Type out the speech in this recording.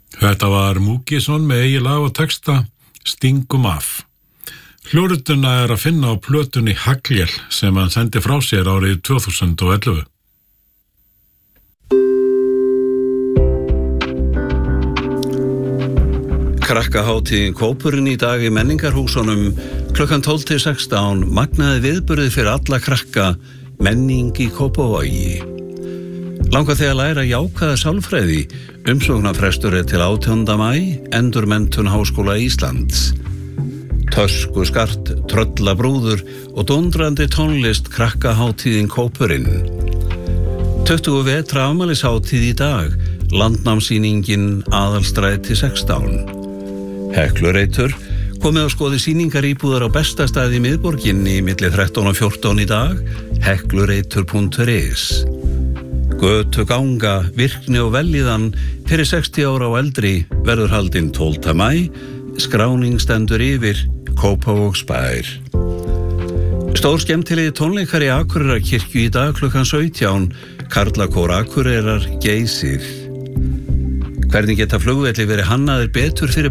Þetta var Múkisson með eigið lag og texta Stingum af. Hljórituna að finna á plötunni Haglél sem hann sendi frá sér árið 2011. Krakkahátíðin Kópurinn í dag í menningarhúsunum klukkan 12-16 magnaði viðburði fyrir alla krakka menning í Kópavogi. Langar þig að læra jákvæða sálfræði, umsóknarfrestur til 18. maí, Endurmenntun Háskóla Íslands. Tösku skart, tröllabrúður og dundrandi tónlist krakkahátíðin Kópurinn. 20 vetra afmælishátíð í dag, landnámssýningin Aðalstræti 16. Heklureitur, komið á skoði sýningar íbúðar á besta staði í miðborginni milli 13 og 14 í dag, heklureitur.is. Götu ganga, virkni og velíðan fyrir 60 ára og eldri verður haldinn 12. maí, skráning stendur yfir Kópavogsbær. Stór skemmtilegi tónleikar í Akureyrarkirkju í dag klukkan 17, Karlakór Akureyrar Geysir. Hvernig geta flugvelli verið hannaðir betur fyrir